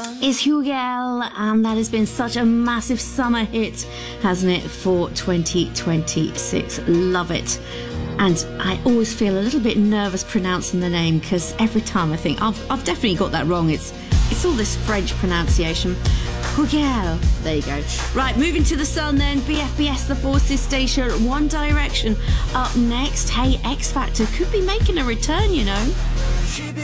is Hugel, and that has been such a massive summer hit, hasn't it, for 2026. Love it. And I always feel a little bit nervous pronouncing the name, because every time I think I've definitely got that wrong. It's all this French pronunciation. Hugel. There you go. Right, moving to the sun then. BFBS, The Forces Station, One Direction. Up next, hey, X Factor could be making a return, you know.